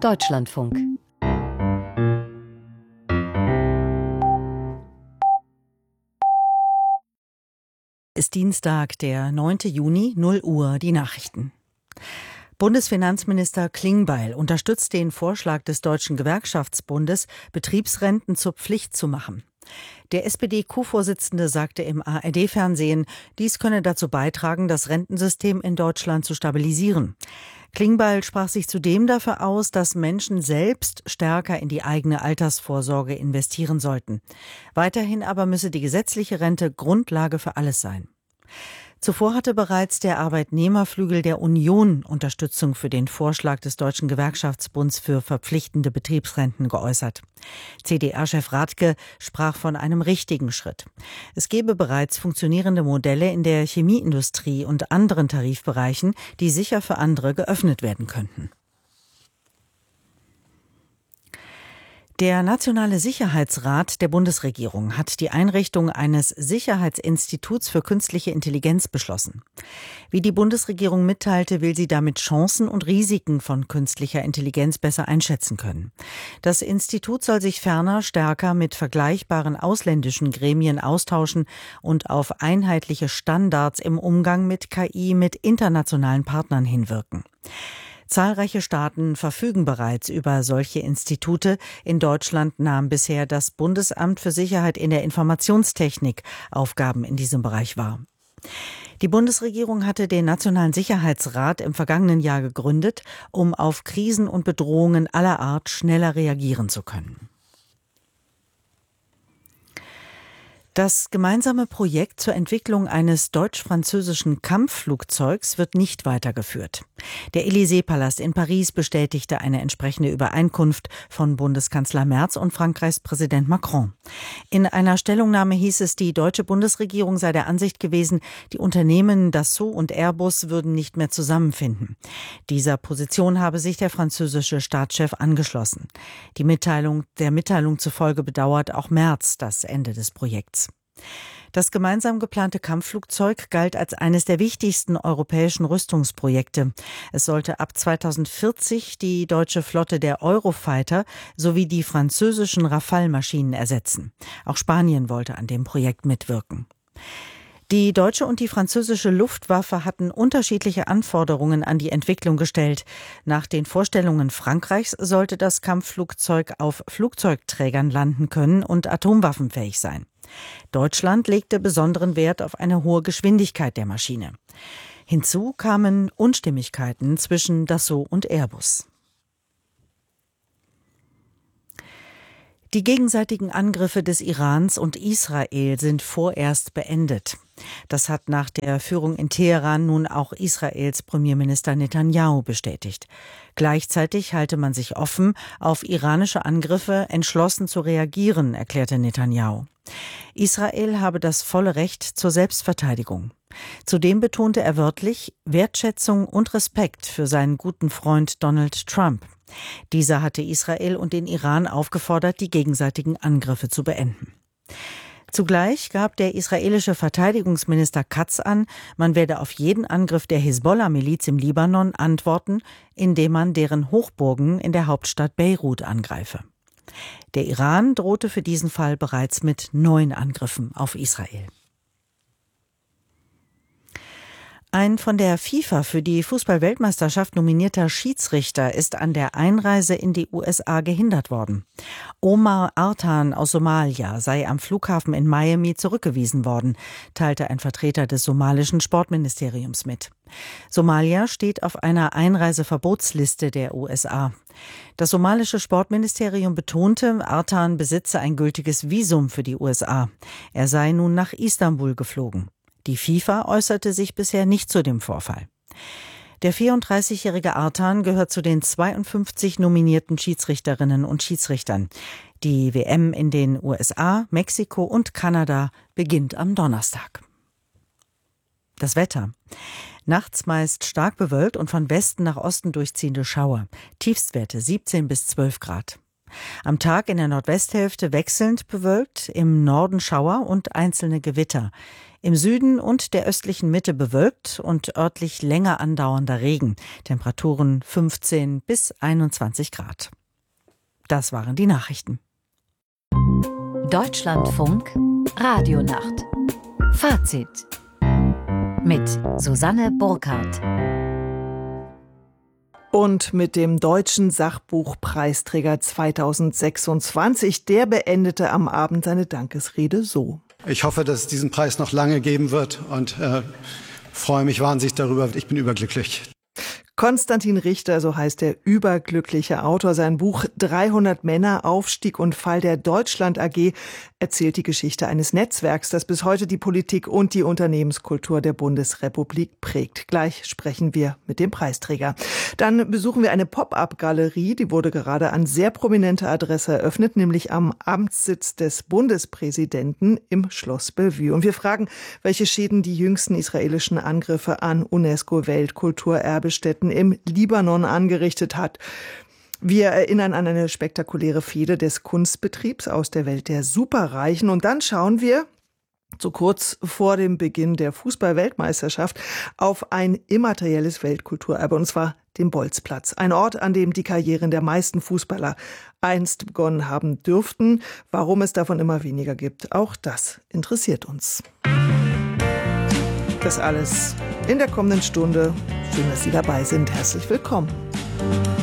Deutschlandfunk. Ist Dienstag, der 9. Juni, 0 Uhr, die Nachrichten. Bundesfinanzminister Klingbeil unterstützt den Vorschlag des Deutschen Gewerkschaftsbundes, Betriebsrenten zur Pflicht zu machen. Der SPD-Co-Vorsitzende sagte im ARD-Fernsehen, dies könne dazu beitragen, das Rentensystem in Deutschland zu stabilisieren. Klingbeil sprach sich zudem dafür aus, dass Menschen selbst stärker in die eigene Altersvorsorge investieren sollten. Weiterhin aber müsse die gesetzliche Rente Grundlage für alles sein. Zuvor hatte bereits der Arbeitnehmerflügel der Union Unterstützung für den Vorschlag des Deutschen Gewerkschaftsbunds für verpflichtende Betriebsrenten geäußert. CDA-Chef Radke sprach von einem richtigen Schritt. Es gebe bereits funktionierende Modelle in der Chemieindustrie und anderen Tarifbereichen, die sicher für andere geöffnet werden könnten. Der Nationale Sicherheitsrat der Bundesregierung hat die Einrichtung eines Sicherheitsinstituts für künstliche Intelligenz beschlossen. Wie die Bundesregierung mitteilte, will sie damit Chancen und Risiken von künstlicher Intelligenz besser einschätzen können. Das Institut soll sich ferner stärker mit vergleichbaren ausländischen Gremien austauschen und auf einheitliche Standards im Umgang mit KI mit internationalen Partnern hinwirken. Zahlreiche Staaten verfügen bereits über solche Institute. In Deutschland nahm bisher das Bundesamt für Sicherheit in der Informationstechnik Aufgaben in diesem Bereich wahr. Die Bundesregierung hatte den Nationalen Sicherheitsrat im vergangenen Jahr gegründet, um auf Krisen und Bedrohungen aller Art schneller reagieren zu können. Das gemeinsame Projekt zur Entwicklung eines deutsch-französischen Kampfflugzeugs wird nicht weitergeführt. Der Élysée-Palast in Paris bestätigte eine entsprechende Übereinkunft von Bundeskanzler Merz und Frankreichs Präsident Macron. In einer Stellungnahme hieß es, die deutsche Bundesregierung sei der Ansicht gewesen, die Unternehmen Dassault und Airbus würden nicht mehr zusammenfinden. Dieser Position habe sich der französische Staatschef angeschlossen. Der Mitteilung zufolge bedauert auch Merz das Ende des Projekts. Das gemeinsam geplante Kampfflugzeug galt als eines der wichtigsten europäischen Rüstungsprojekte. Es sollte ab 2040 die deutsche Flotte der Eurofighter sowie die französischen Rafale-Maschinen ersetzen. Auch Spanien wollte an dem Projekt mitwirken. Die deutsche und die französische Luftwaffe hatten unterschiedliche Anforderungen an die Entwicklung gestellt. Nach den Vorstellungen Frankreichs sollte das Kampfflugzeug auf Flugzeugträgern landen können und atomwaffenfähig sein. Deutschland legte besonderen Wert auf eine hohe Geschwindigkeit der Maschine. Hinzu kamen Unstimmigkeiten zwischen Dassault und Airbus. Die gegenseitigen Angriffe des Irans und Israel sind vorerst beendet. Das hat nach der Führung in Teheran nun auch Israels Premierminister Netanyahu bestätigt. Gleichzeitig halte man sich offen, auf iranische Angriffe entschlossen zu reagieren, erklärte Netanyahu. Israel habe das volle Recht zur Selbstverteidigung. Zudem betonte er wörtlich Wertschätzung und Respekt für seinen guten Freund Donald Trump. Dieser hatte Israel und den Iran aufgefordert, die gegenseitigen Angriffe zu beenden. Zugleich gab der israelische Verteidigungsminister Katz an, man werde auf jeden Angriff der Hisbollah-Miliz im Libanon antworten, indem man deren Hochburgen in der Hauptstadt Beirut angreife. Der Iran drohte für diesen Fall bereits mit 9 Angriffen auf Israel. Ein von der FIFA für die Fußball-Weltmeisterschaft nominierter Schiedsrichter ist an der Einreise in die USA gehindert worden. Omar Artan aus Somalia sei am Flughafen in Miami zurückgewiesen worden, teilte ein Vertreter des somalischen Sportministeriums mit. Somalia steht auf einer Einreiseverbotsliste der USA. Das somalische Sportministerium betonte, Artan besitze ein gültiges Visum für die USA. Er sei nun nach Istanbul geflogen. Die FIFA äußerte sich bisher nicht zu dem Vorfall. Der 34-jährige Artan gehört zu den 52 nominierten Schiedsrichterinnen und Schiedsrichtern. Die WM in den USA, Mexiko und Kanada beginnt am Donnerstag. Das Wetter. Nachts meist stark bewölkt und von Westen nach Osten durchziehende Schauer. Tiefstwerte 17 bis 12 Grad. Am Tag in der Nordwesthälfte wechselnd bewölkt, im Norden Schauer und einzelne Gewitter. Im Süden und der östlichen Mitte bewölkt und örtlich länger andauernder Regen. Temperaturen 15 bis 21 Grad. Das waren die Nachrichten. Deutschlandfunk Radionacht. Fazit mit Susanne Burkhardt. Und mit dem Deutschen Sachbuchpreisträger 2026, der beendete am Abend seine Dankesrede so. Ich hoffe, dass es diesen Preis noch lange geben wird und freue mich wahnsinnig darüber. Ich bin überglücklich. Konstantin Richter, so heißt der überglückliche Autor. Sein Buch 300 Männer, Aufstieg und Fall der Deutschland AG erzählt die Geschichte eines Netzwerks, das bis heute die Politik und die Unternehmenskultur der Bundesrepublik prägt. Gleich sprechen wir mit dem Preisträger. Dann besuchen wir eine Pop-up-Galerie, die wurde gerade an sehr prominenter Adresse eröffnet, nämlich am Amtssitz des Bundespräsidenten im Schloss Bellevue. Und wir fragen, welche Schäden die jüngsten israelischen Angriffe an UNESCO-Weltkulturerbestätten im Libanon angerichtet hat. Wir erinnern an eine spektakuläre Fehde des Kunstbetriebs aus der Welt der Superreichen. Und dann schauen wir, so kurz vor dem Beginn der Fußball-Weltmeisterschaft, auf ein immaterielles Weltkulturerbe, und zwar den Bolzplatz. Ein Ort, an dem die Karrieren der meisten Fußballer einst begonnen haben dürften. Warum es davon immer weniger gibt, auch das interessiert uns. Das alles in der kommenden Stunde. Schön, dass Sie dabei sind. Herzlich willkommen.